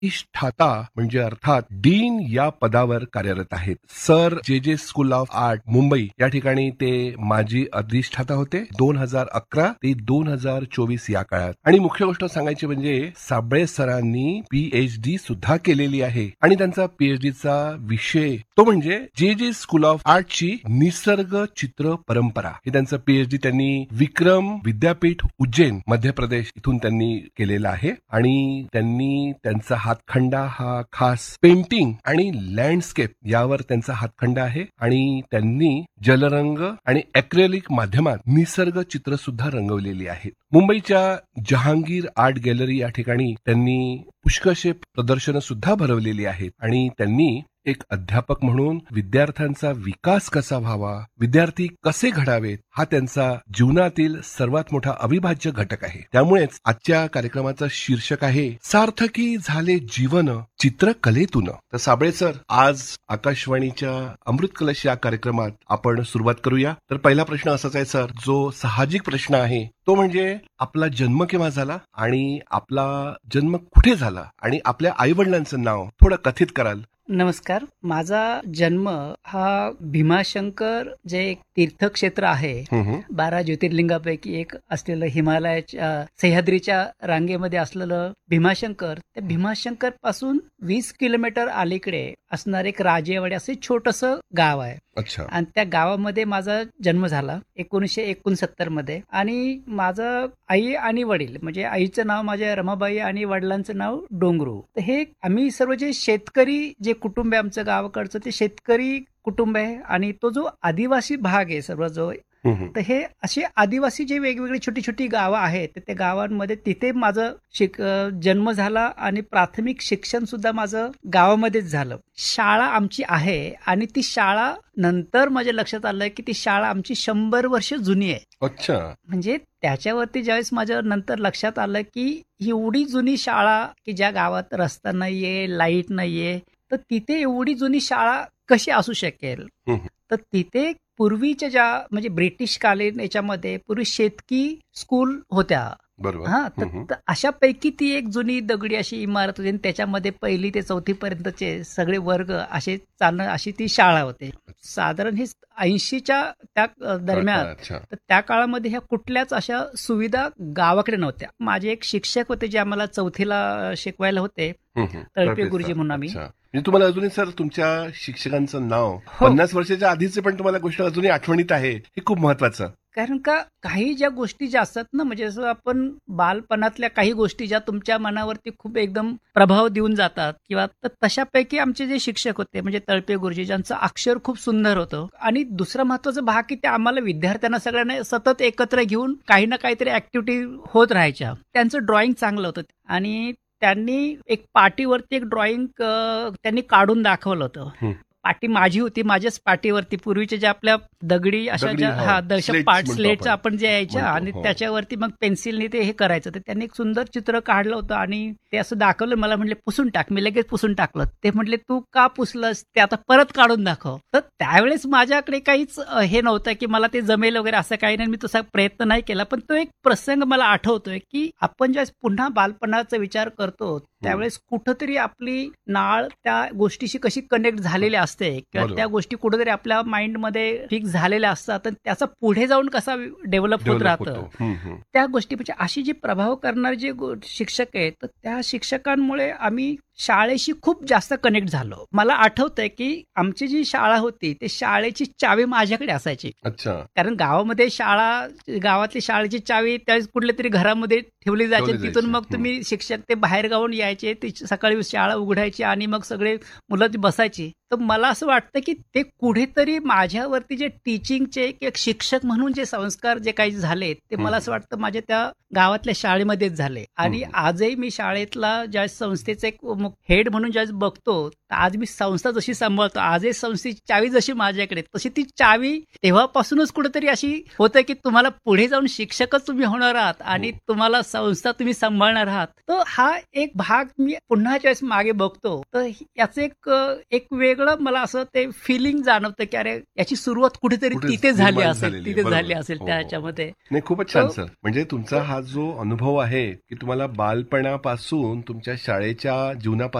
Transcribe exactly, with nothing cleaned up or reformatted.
अधिष्ठाता म्हणजे अर्थात डीन या पदावर कार्यरत आहेत. सर जे जे स्कूल ऑफ आर्ट मुंबई या ठिकाणी ते माजी अधिष्ठाता होते दोन हजार अकरा ते दोन हजार चोवीस या काळात. आणि मुख्य गोष्ट सांगायची म्हणजे साबळे सरांनी पीएचडी सुद्धा केलेली आहे आणि त्यांचा पीएचडीचा विषय तो म्हणजे जे जे स्कूल ऑफ आर्टची निसर्ग चित्र परंपरा. हे त्यांचं पीएचडी त्यांनी विक्रम विद्यापीठ उज्जैन मध्य प्रदेश इथून त्यांनी केलेला आहे. आणि त्यांनी त्यांचा हातखंडा हा खास पेंटिंग आणि लँडस्केप यावर त्यांचा हातखंडा आहे आणि त्यांनी जलरंग आणि ॲक्रेलिक माध्यमात निसर्ग चित्र सुद्धा रंगवलेली आहेत. मुंबईच्या जहांगीर आर्ट गॅलरी या ठिकाणी त्यांनी पुष्कळशे प्रदर्शनं सुद्धा भरवलेली आहेत आणि त्यांनी एक अध्यापक म्हणून विद्यार्थ्यांचा विकास कसा व्हावा, विद्यार्थी कसे घडावेत हा त्यांचा जीवनातील सर्वात मोठा अविभाज्य घटक आहे. त्यामुळेच आजच्या कार्यक्रमाचं शीर्षक आहे सार्थकी झाले जीवन चित्रकलेतून. तर साबळे सर, आज आकाशवाणीच्या अमृत कलश या कार्यक्रमात आपण सुरुवात करूया. तर पहिला प्रश्न असाच आहे सर, जो साहजिक प्रश्न आहे तो म्हणजे आपला जन्म केव्हा झाला आणि आपला जन्म कुठे झाला आणि आपल्या आई वडिलांचं नाव थोडं कथित कराल? नमस्कार. माझा जन्म हा भीमाशंकर जे एक तीर्थक्षेत्र आहे, बारा ज्योतिर्लिंगापैकी एक असलेलं हिमालयाच्या सह्याद्रीच्या रांगेमध्ये असलेलं भीमाशंकर, त्या भीमाशंकर पासून वीस किलोमीटर अलीकडे असणार एक राजेवाडी असे छोटस गाव आहे. अच्छा. आणि त्या गावामध्ये माझा जन्म झाला एकोणीसशे एकोणसत्तर मध्ये. आणि माझं आई आणि वडील म्हणजे आईचं नाव माझ्या रमाबाई आणि वडिलांचं नाव डोंगरू. तर हे आम्ही सर्व जे शेतकरी जे कुटुंब आहे आमचं गावाकडचं ते शेतकरी कुटुंब आहे. आणि तो जो आदिवासी भाग आहे सर्व जो, तर हे असे आदिवासी जे वेगवेगळी छोटी छोटी गावं आहेत त्या गावांमध्ये तिथे माझं शिक जन्म झाला आणि प्राथमिक शिक्षण सुद्धा माझं गावामध्येच झालं. शाळा आमची आहे आणि ती शाळा नंतर माझ्या लक्षात आलं की ती शाळा आमची शंभर वर्ष जुनी आहे. अच्छा. म्हणजे त्याच्यावरती ज्यावेळेस माझ्या नंतर लक्षात आलं की एवढी जुनी शाळा की ज्या गावात रस्ता नाहीये, लाईट नाहीये, तर तिथे एवढी जुनी शाळा कशी असू शकेल. तर तिथे पूर्वीच्या ज्या म्हणजे ब्रिटिश कालीन याच्यामध्ये पूर्वी शेतकी स्कूल होत्या. बरोबर. हा, तर अशापैकी ती एक जुनी दगडी अशी इमारत होती आणि त्याच्यामध्ये पहिली ते चौथी पर्यंतचे सगळे वर्ग असे चालणं अशी ती शाळा होती. साधारण ही ऐंशीच्या त्या दरम्यान. तर त्या काळामध्ये ह्या कुठल्याच अशा सुविधा गावाकडे नव्हत्या. माझे एक शिक्षक होते जे आम्हाला चौथीला शिकवायला होते, तळपे गुरुजी म्हणून आम्ही. म्हणजे तुम्हाला अजूनही सर तुमच्या शिक्षकांचं नाव पन्नास वर्षाच्या आधीचे पण तुम्हाला गोष्ट अजूनही आठवणीत आहे, हे खूप महत्वाचं. कारण का काही ज्या गोष्टी ज्या असतात ना, म्हणजे जसं आपण बालपणातल्या काही गोष्टी ज्या तुमच्या मनावरती खूप एकदम प्रभाव देऊन जातात किंवा तर तशापैकी आमचे जे शिक्षक होते म्हणजे तळपे गुरुजी, ज्यांचं अक्षर खूप सुंदर होतं. आणि दुसरा महत्वाचा भाग की ते आम्हाला विद्यार्थ्यांना सगळ्यांना सतत एकत्र घेऊन काही ना काहीतरी ऍक्टिव्हिटी होत राहायच्या. त्यांचं ड्रॉइंग चांगलं होतं आणि त्यांनी एक पाटीवरती एक ड्रॉइंग त्यांनी काढून दाखवलं होतं. पाटी माझी होती, माझ्याच पाटीवरती पूर्वीच्या ज्या आपल्या दगडी अशा ज्या हा दश पाट स्लेटचं आपण जे यायच्या आणि त्याच्यावरती मग पेन्सिलने ते हे करायचं. तर त्यांनी एक सुंदर चित्र काढलं होतं आणि ते असं दाखवलं. मला म्हटले पुसून टाक. मी लगेच पुसून टाकलं. ते म्हटले तू का पुसलंस, ते आता परत काढून दाखव. तर त्यावेळेस माझ्याकडे काहीच हे नव्हतं की मला ते जमेल वगैरे असं काही नाही. मी तसा प्रयत्न नाही केला. पण तो एक प्रसंग मला आठवतोय की आपण ज्यावेळेस पुन्हा बालपणाचा विचार करतो त्यावेळेस कुठंतरी आपली नाळ त्या गोष्टीशी कशी कनेक्ट झालेली असते किंवा त्या गोष्टी कुठेतरी आपल्या माइंडमध्ये फिक्स झालेल्या असतात आणि त्याचा पुढे जाऊन कसा डेव्हलप होत राहतं त्या गोष्टी. म्हणजे अशी जी प्रभाव करणारे जे शिक्षक आहेत तर त्या शिक्षकांमुळे आम्ही शाळेशी खूप जास्त कनेक्ट झालो. मला आठवतंय की आमची जी शाळा होती ते शाळेची चावी माझ्याकडे असायची. अच्छा. कारण गावामध्ये शाळा गावातली शाळेची चावी त्यावेळेस कुठल्या तरी घरामध्ये ठेवली जायची. तिथून मग तुम्ही शिक्षक ते बाहेर गावून यायचे, ती सकाळी शाळा उघडायची आणि मग सगळे मुलं ती बसायची. तर मला असं वाटतं की ते कुठेतरी माझ्यावरती जे टीचिंगचे एक शिक्षक म्हणून जे संस्कार जे काही झाले ते मला असं वाटतं माझ्या त्या गावातल्या शाळेमध्येच झाले. आणि आजही मी शाळेतला ज्या संस्थेचे एक हेड म्हणून ज्यावेळेस बघतो तर आज मी संस्था जशी सांभाळतो, आजही संस्थेची चावी जशी माझ्याकडे, तशी ती चावी तेव्हापासूनच कुठेतरी अशी होतं की तुम्हाला पुढे जाऊन शिक्षकच तुम्ही होणार आहात आणि तुम्हाला संस्था तुम्ही सांभाळणार आहात. तर हा एक भाग मी पुन्हा ज्यावेळेस मागे बघतो तर याचं एक एक वेगळं मला असं ते फिलिंग जाणवतं की अरे याची सुरुवात कुठेतरी कुठे तिथे झाली निर्माण असेल झालेली आहे. तिथे बरोबर. झाली असेल हो, त्या हो. ह्याच्यामध्ये. नाही, खूपच छान तो- सर. म्हणजे तुमचा हा जो अनुभव आहे की तुम्हाला बालपणापासून तुमच्या शाळेच्या जीवनापासून